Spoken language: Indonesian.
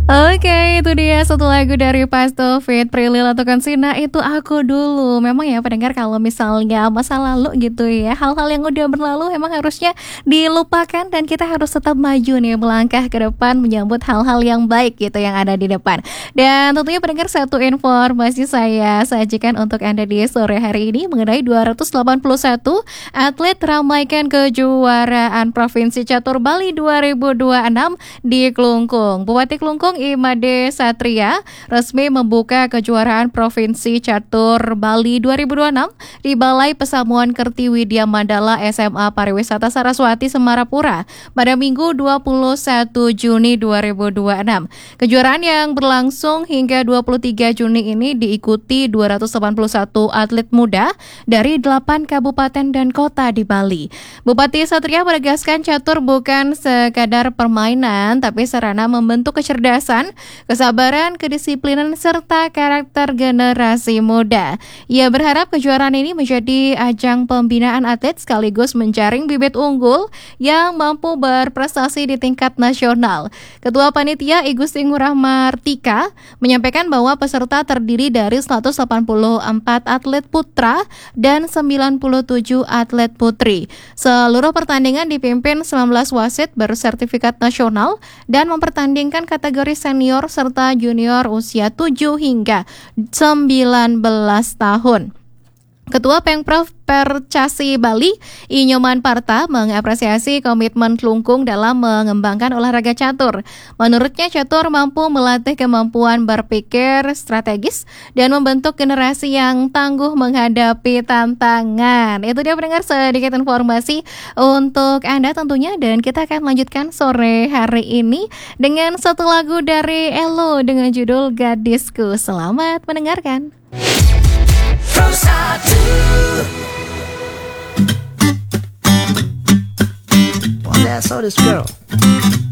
Oke, itu dia satu lagu dari Pasto Fit Prilly Latuconsina, itu Aku Dulu. Memang ya pendengar, kalau misalnya masa lalu gitu ya, hal-hal yang udah berlalu emang harusnya dilupakan dan kita harus tetap maju nih, melangkah ke depan menyambut hal-hal yang baik gitu yang ada di depan. Dan tentunya pendengar, satu informasi saya sajikan untuk Anda di sore hari ini mengenai 281 atlet ramaikan kejuaraan Provinsi Catur Bali 2026 di Klungkung. Bupati Klungkung Imade Satria resmi membuka kejuaraan Provinsi Catur Bali 2026 di Balai Pesamuan Kertiwidya Mandala SMA Pariwisata Saraswati Semarapura pada Minggu 21 Juni 2026. Kejuaraan yang berlangsung hingga 23 Juni ini diikuti 281 atlet muda dari 8 kabupaten dan kota di Bali. Bupati Satria menegaskan catur bukan sekadar permainan, tapi sarana membentuk kecerdasan, kesabaran, kedisiplinan, serta karakter generasi muda. Ia berharap kejuaraan ini menjadi ajang pembinaan atlet sekaligus menjaring bibit unggul yang mampu berprestasi di tingkat nasional. Ketua Panitia I Gusti Ngurah Martika menyampaikan bahwa peserta terdiri dari 184 atlet putra dan 97 atlet putri. Seluruh pertandingan dipimpin 19 wasit bersertifikat nasional dan mempertandingkan kategori senior serta junior usia 7 hingga 19 tahun. Ketua Pengprov Percasi Bali, I Nyoman Parta, mengapresiasi komitmen Klungkung dalam mengembangkan olahraga catur. Menurutnya, catur mampu melatih kemampuan berpikir strategis dan membentuk generasi yang tangguh menghadapi tantangan. Itu dia pendengar, sedikit informasi untuk Anda tentunya, dan kita akan lanjutkan sore hari ini dengan satu lagu dari Elo dengan judul Gadisku. Selamat mendengarkan. One day I saw this girl.